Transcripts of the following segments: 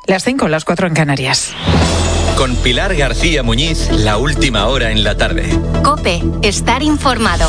Las 5, las 4 en Canarias. Con Pilar García Muñiz, la última hora en la tarde. COPE, estar informado.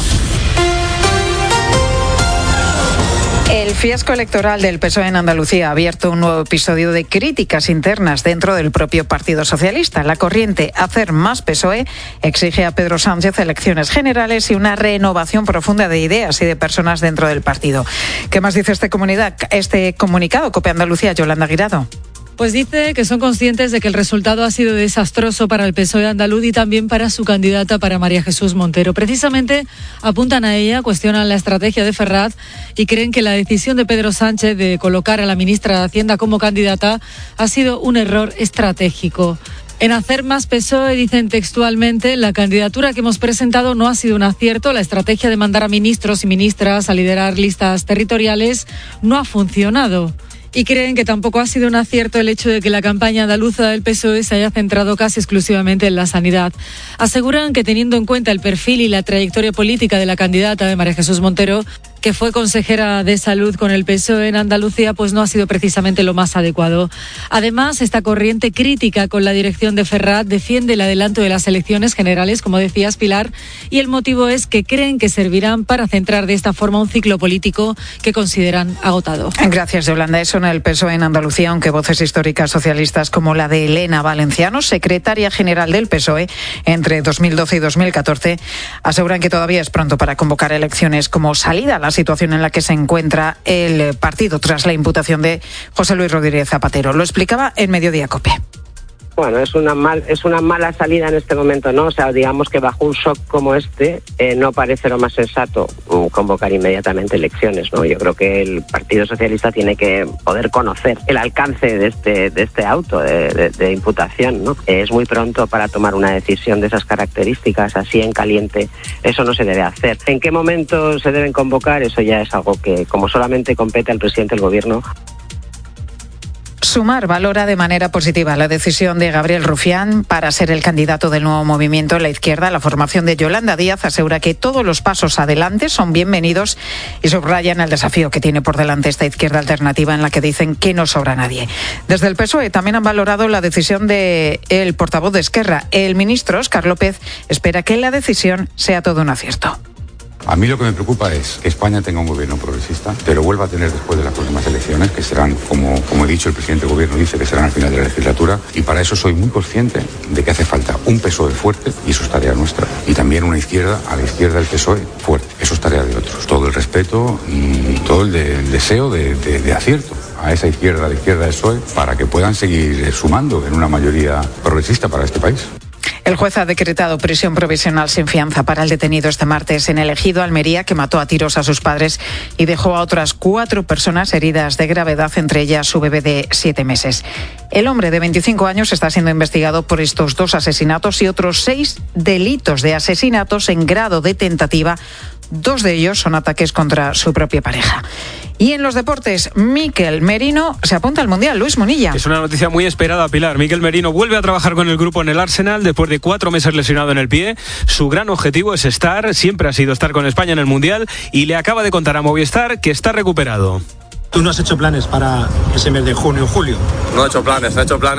El fiasco electoral del PSOE en Andalucía ha abierto un nuevo episodio de críticas internas dentro del propio Partido Socialista. La corriente Hacer Más PSOE exige a Pedro Sánchez elecciones generales y una renovación profunda de ideas y de personas dentro del partido. ¿Qué más dice este comunicado? COPE Andalucía, Yolanda Guirado. Pues dice que son conscientes de que el resultado ha sido desastroso para el PSOE andaluz y también para su candidata, para María Jesús Montero. Precisamente apuntan a ella, cuestionan la estrategia de Ferraz y creen que la decisión de Pedro Sánchez de colocar a la ministra de Hacienda como candidata ha sido un error estratégico. En Hacer Más PSOE dicen textualmente: la candidatura que hemos presentado no ha sido un acierto, la estrategia de mandar a ministros y ministras a liderar listas territoriales no ha funcionado. Y creen que tampoco ha sido un acierto el hecho de que la campaña andaluza del PSOE se haya centrado casi exclusivamente en la sanidad. Aseguran que, teniendo en cuenta el perfil y la trayectoria política de la candidata de María Jesús Montero, que fue consejera de salud con el PSOE en Andalucía, pues no ha sido precisamente lo más adecuado. Además, esta corriente crítica con la dirección de Ferraz defiende el adelanto de las elecciones generales, como decías, Pilar, y el motivo es que creen que servirán para centrar de esta forma un ciclo político que consideran agotado. Gracias, Yolanda. Eso en el PSOE en Andalucía, aunque voces históricas socialistas como la de Elena Valenciano, secretaria general del PSOE entre 2012 y 2014, aseguran que todavía es pronto para convocar elecciones como salida a la situación en la que se encuentra el partido tras la imputación de José Luis Rodríguez Zapatero. Lo explicaba en Mediodía COPE. Bueno, es una mala salida en este momento, ¿no? O sea, digamos que bajo un shock como este no parece lo más sensato convocar inmediatamente elecciones, ¿no? Yo creo que el Partido Socialista tiene que poder conocer el alcance de este auto de imputación, ¿no? Es muy pronto para tomar una decisión de esas características, así en caliente. Eso no se debe hacer. ¿En qué momento se deben convocar? Eso ya es algo que, como solamente compete al presidente del Gobierno. Sumar valora de manera positiva la decisión de Gabriel Rufián para ser el candidato del nuevo movimiento en la izquierda. La formación de Yolanda Díaz asegura que todos los pasos adelante son bienvenidos y subrayan el desafío que tiene por delante esta izquierda alternativa en la que dicen que no sobra nadie. Desde el PSOE también han valorado la decisión del portavoz de Esquerra. El ministro Óscar López espera que la decisión sea todo un acierto. A mí lo que me preocupa es que España tenga un gobierno progresista, pero vuelva a tener después de las próximas elecciones, que serán, como he dicho, el presidente del gobierno dice que serán al final de la legislatura, y para eso soy muy consciente de que hace falta un PSOE fuerte, y eso es tarea nuestra, y también una izquierda, a la izquierda del PSOE fuerte, eso es tarea de otros. Todo el respeto y todo el deseo de acierto a esa izquierda, la izquierda del PSOE, para que puedan seguir sumando en una mayoría progresista para este país. El juez ha decretado prisión provisional sin fianza para el detenido este martes en el ejido Almería, que mató a tiros a sus padres y dejó a otras 4 personas heridas de gravedad, entre ellas su bebé de 7 meses. El hombre de 25 años está siendo investigado por estos 2 asesinatos y otros 6 delitos de asesinatos en grado de tentativa. 2 de ellos son ataques contra su propia pareja. Y en los deportes, Mikel Merino se apunta al Mundial. Luis Munilla. Es una noticia muy esperada, Pilar. Mikel Merino vuelve a trabajar con el grupo en el Arsenal después de 4 meses lesionado en el pie. Su gran objetivo es siempre ha sido estar con España en el Mundial, y le acaba de contar a Movistar que está recuperado. ¿Tú no has hecho planes para ese mes de junio o julio? No he hecho planes.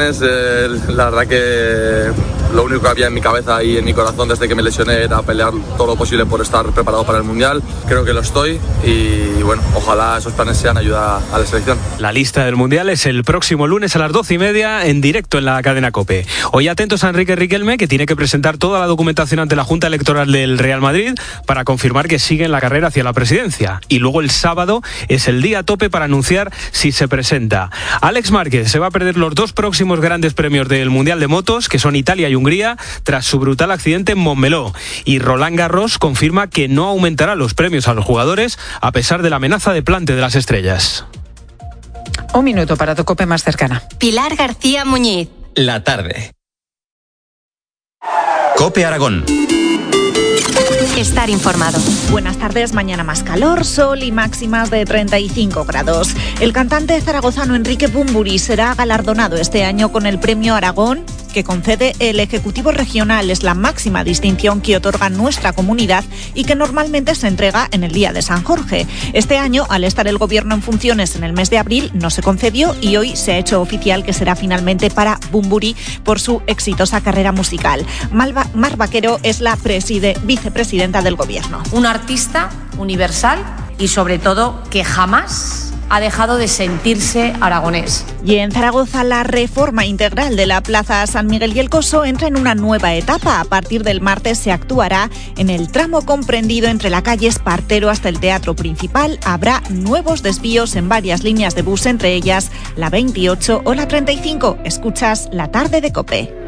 La verdad que lo único que había en mi cabeza y en mi corazón desde que me lesioné era pelear todo lo posible por estar preparado para el Mundial. Creo que lo estoy y bueno, ojalá esos planes sean ayuda a la selección. La lista del Mundial es el próximo lunes a las 12:30 en directo en la cadena COPE. Hoy atentos a Enrique Riquelme, que tiene que presentar toda la documentación ante la Junta Electoral del Real Madrid para confirmar que sigue en la carrera hacia la presidencia. Y luego el sábado es el día tope para anunciar si se presenta. Alex Márquez se va a perder los 2 próximos grandes premios del Mundial de Motos, que son Italia y Hungría, tras su brutal accidente en Montmeló. Y Roland Garros confirma que no aumentará los premios a los jugadores a pesar de la amenaza de plante de las estrellas. Un minuto para tu COPE más cercana. Pilar García Muñiz. La tarde. COPE Aragón. Estar informado. Buenas tardes, mañana más calor, sol y máximas de 35 grados. El cantante zaragozano Enrique Bunbury será galardonado este año con el Premio Aragón que concede el Ejecutivo Regional. Es la máxima distinción que otorga nuestra comunidad y que normalmente se entrega en el Día de San Jorge. Este año, al estar el Gobierno en funciones en el mes de abril, no se concedió y hoy se ha hecho oficial que será finalmente para Bunbury por su exitosa carrera musical. Mar Vaquero es la vicepresidenta del Gobierno. Un artista universal y sobre todo que jamás ha dejado de sentirse aragonés. Y en Zaragoza, la reforma integral de la Plaza San Miguel y el Coso entra en una nueva etapa. A partir del martes se actuará en el tramo comprendido entre la calle Espartero hasta el Teatro Principal. Habrá nuevos desvíos en varias líneas de bus, entre ellas la 28 o la 35. Escuchas La Tarde de COPE.